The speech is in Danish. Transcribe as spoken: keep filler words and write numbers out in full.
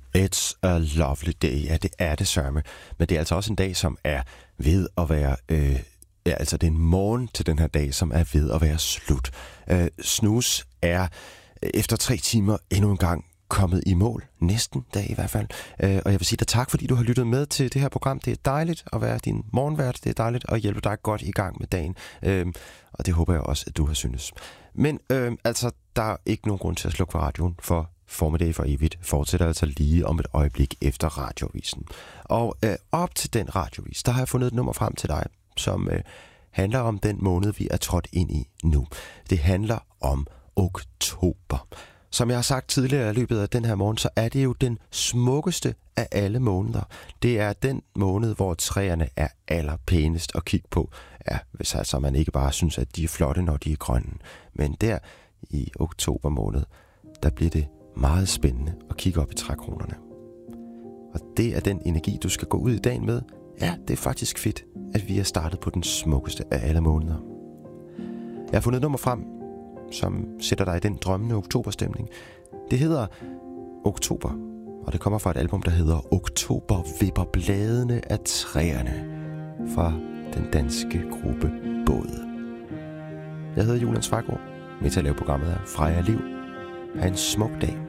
It's a lovely day. Ja, det er det sørme. Men det er altså også en dag, som er ved at være... Øh, ja, altså det er en morgen til den her dag, som er ved at være slut. Øh, Snus er efter tre timer endnu en gang kommet i mål. Næsten dag i hvert fald. Øh, og jeg vil sige dig tak, fordi du har lyttet med til det her program. Det er dejligt at være din morgenvært. Det er dejligt at hjælpe dig godt i gang med dagen. Øh, og det håber jeg også, at du har synes. Men øh, altså, der er ikke nogen grund til at slukke for radioen, for Formiddag for evigt fortsætter altså lige om et øjeblik efter radiovisen. Og øh, op til den radiovis, der har jeg fundet et nummer frem til dig, som øh, handler om den måned, vi er trådt ind i nu. Det handler om oktober. Som jeg har sagt tidligere i løbet af den her morgen, så er det jo den smukkeste af alle måneder. Det er den måned, hvor træerne er allerpænest at kigge på. Ja, hvis altså man ikke bare synes, at de er flotte, når de er grønne. Men der i oktober måned, der bliver det meget spændende at kigge op i trækronerne. Og det er den energi, du skal gå ud i dagen med. Ja, det er faktisk fedt, at vi er startet på den smukkeste af alle måneder. Jeg har fundet et nummer frem, som sætter dig i den drømmende oktoberstemning. Det hedder Oktober, og det kommer fra et album, der hedder Oktober vipper bladene af træerne, fra den danske gruppe Båd. Jeg hedder Julian Svejgaard, med til at lave programmet her Freja Liv. Ha' en smuk dag.